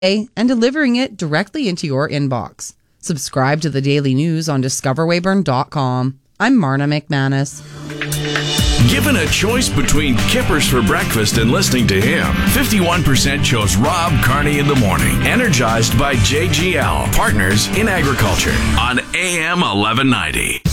and delivering it directly into your inbox. Subscribe to the daily news on discoverweyburn.com. I'm Marna McManus. Given a choice between Kippers for breakfast and listening to him, 51% chose Rob Carney in the morning, energized by JGL, Partners in Agriculture, on AM 1190.